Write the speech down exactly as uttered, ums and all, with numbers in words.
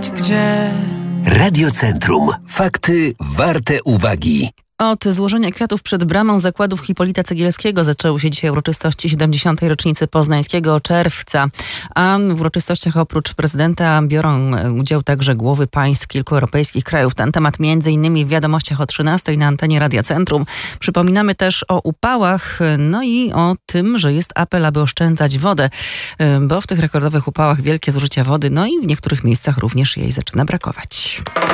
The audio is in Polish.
wiedzieć gdzie. Radiocentrum. Fakty warte uwagi. Od złożenia kwiatów przed bramą zakładów Hipolita Cegielskiego zaczęły się dzisiaj uroczystości siedemdziesiątej rocznicy Poznańskiego Czerwca. A w uroczystościach oprócz prezydenta biorą udział także głowy państw kilku europejskich krajów. Ten temat między innymi w wiadomościach o trzynastej na antenie Radia Centrum. Przypominamy też o upałach, no i o tym, że jest apel, aby oszczędzać wodę, bo w tych rekordowych upałach wielkie zużycia wody, no i w niektórych miejscach również jej zaczyna brakować.